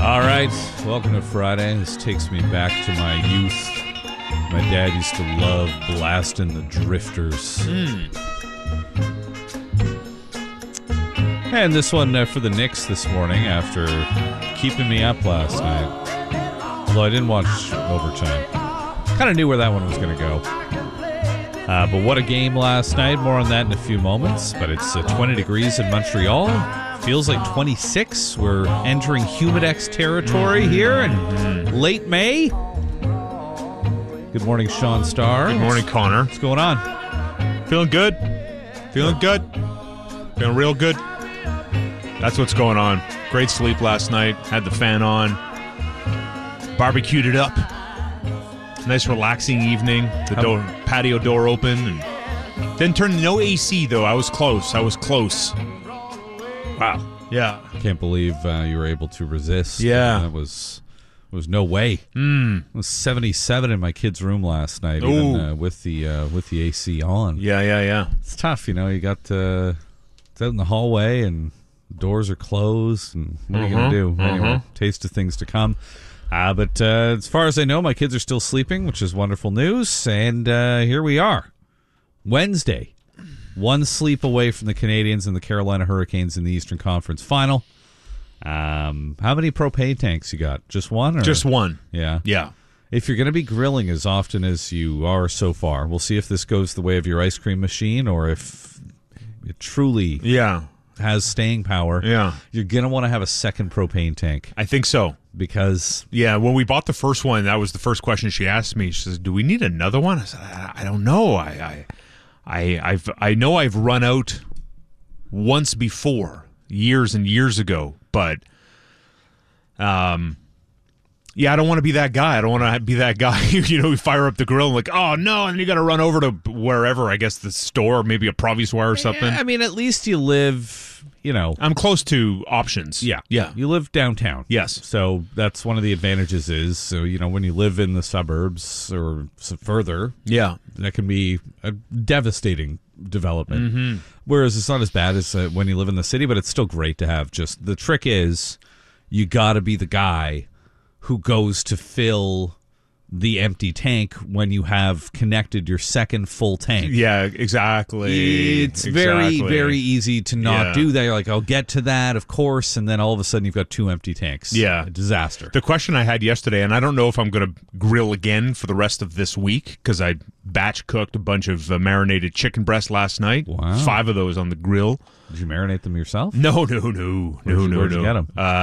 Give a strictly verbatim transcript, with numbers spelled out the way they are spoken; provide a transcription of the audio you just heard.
All right, welcome to Friday. This takes me back to my youth. My dad used to love blasting the Drifters. Mm. And this one uh, for the Knicks this morning after keeping me up last night. Although I didn't watch overtime. Kind of knew where that one was going to go. Uh, but what a game last night. More on that in a few moments. But it's uh, twenty degrees in Montreal. Feels like twenty-six. We're entering Humidex territory here in late May. Good morning, Sean Starr. Good morning, Connor. What's going on? Feeling good. Feeling good. Feeling real good. That's what's going on. Great sleep last night. Had the fan on. Barbecued it up. Nice relaxing evening. The door, patio door open. And then turned no A C, though. I was close. I was close. Wow. Yeah. Can't believe uh, you were able to resist. Yeah. That was was no way. Mm. It was seventy-seven in my kid's room last night, even uh, with the uh, with the A C on. Yeah, yeah, yeah. It's tough, you know. You got uh, it's out in the hallway and doors are closed, and what are you Uh-huh, going to do? Anyway, uh-huh. taste of things to come. Uh, but uh, as far as I know, my kids are still sleeping, which is wonderful news. And uh, here we are, Wednesday. One sleep away from the Canadians and the Carolina Hurricanes in the Eastern Conference Final. Um, how many propane tanks you got? Just one? Or? Just one. Yeah. Yeah. If you're going to be grilling as often as you are so far, we'll see if this goes the way of your ice cream machine or if it truly Yeah. has staying power. Yeah. You're going to want to have a second propane tank I think so. because... Yeah, when we bought the first one, that was the first question she asked me. She says, "Do we need another one?" I said, "I, I don't know. I, I, I, I've, I know I've run out once before, years and years ago, but, um, yeah, I don't want to be that guy. I don't want to be that guy. You know, we fire up the grill and like, oh no, and you got to run over to wherever. I guess the store, maybe a Provisoire or something. I mean, at least you live, you know... I'm close to options. Yeah. yeah, You live downtown. yes, So that's one of the advantages is, so, you know, when you live in the suburbs or s- further, yeah, that can be a devastating development. Mm-hmm. Whereas it's not as bad as uh, when you live in the city, but it's still great to have. Just the trick is you got to be the guy who goes to fill the empty tank when you have connected your second full tank. yeah, exactly. It's very, Exactly. very easy to not Yeah. do that. You're like, I'll get to that, of course, and then all of a sudden you've got two empty tanks. Yeah. A disaster. The question I had yesterday, and I don't know if I'm going to grill again for the rest of this week because I batch cooked a bunch of uh, marinated chicken breast last night. Wow. Five of those on the grill. Did you marinate them yourself? No, no, no, Where'd no, you- no, where'd no. you get 'em? Uh,